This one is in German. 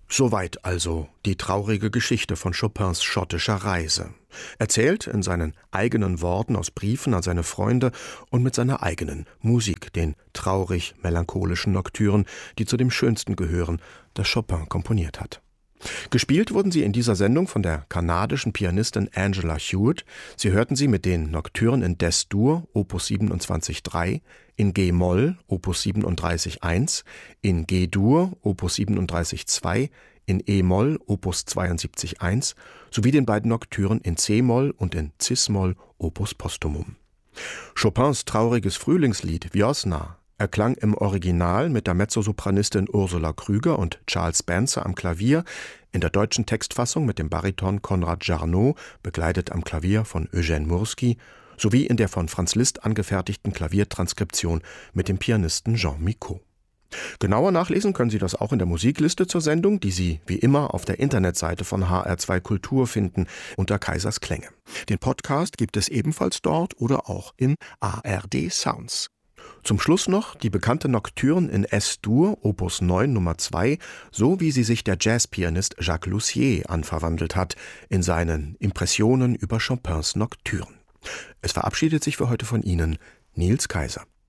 Soweit also die traurige Geschichte von Chopins schottischer Reise. Erzählt in seinen eigenen Worten aus Briefen an seine Freunde und mit seiner eigenen Musik, den traurig-melancholischen Nocturnen, die zu dem Schönsten gehören, das Chopin komponiert hat. Gespielt wurden sie in dieser Sendung von der kanadischen Pianistin Angela Hewitt. Sie hörten sie mit den Nocturnen in Des-Dur, Opus 27.3, in G-Moll, Opus 37.1, in G-Dur, Opus 37.2, in E-Moll, Opus 72.1, sowie den beiden Nocturnen in C-Moll und in Cis-Moll, Opus Posthumum. Chopins trauriges Frühlingslied Wiosna erklang im Original mit der Mezzosopranistin Ursula Krüger und Charles Spencer am Klavier, in der deutschen Textfassung mit dem Bariton Konrad Jarnot, begleitet am Klavier von Eugène Murski, sowie in der von Franz Liszt angefertigten Klaviertranskription mit dem Pianisten Jean Micot. Genauer nachlesen können Sie das auch in der Musikliste zur Sendung, die Sie wie immer auf der Internetseite von HR2 Kultur finden unter Kaisers Klänge. Den Podcast gibt es ebenfalls dort oder auch in ARD Sounds. Zum Schluss noch die bekannte Nocturne in S-Dur, Opus 9 Nummer 2, so wie sie sich der Jazzpianist Jacques Lussier anverwandelt hat in seinen Impressionen über Chopins Nocturne. Es verabschiedet sich für heute von Ihnen Nils Kaiser.